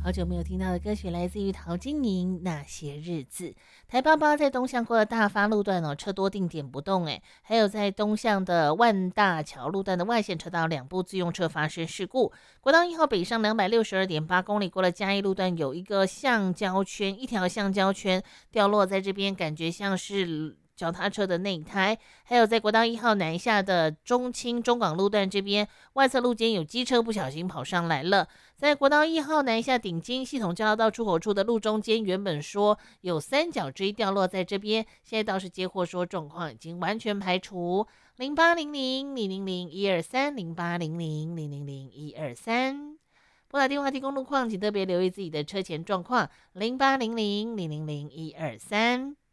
好久没有听到的歌曲来自于陶晶莹《那些日子》。台88在东向过了大发路段哦，车多定点不动诶。还有在东向的万大桥路段的外线车道2部自用车发生事故。国道1号北上262.8公里过了嘉义路段有一个橡胶圈，一条橡胶圈掉落在这边，感觉像是脚踏车的内胎。还有在国道1号南下的中清中港路段这边外侧路肩有机车不小心跑上来了。在国道1号南下顶金系统交流道出口处的路中间，原本说有三角锥掉落在这边，现在倒是接获说状况已经完全排除。0800-000-123，0800-000-123。拨打电话提供路况，请特别留意自己的车前状况。0800-000-123。